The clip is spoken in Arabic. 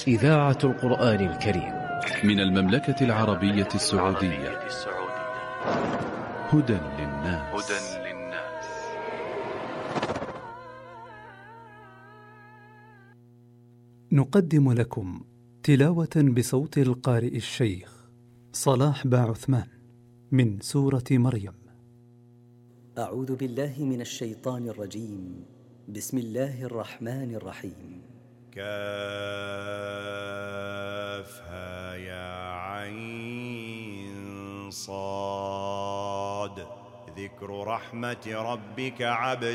إذاعة القرآن الكريم من المملكة العربية السعودية. هدى للناس. نقدم لكم تلاوة بصوت القارئ الشيخ صلاح باعثمان من سورة مريم. أعوذ بالله من الشيطان الرجيم. بسم الله الرحمن الرحيم. كافها يا عين صاد. ذكر رحمة ربك عبده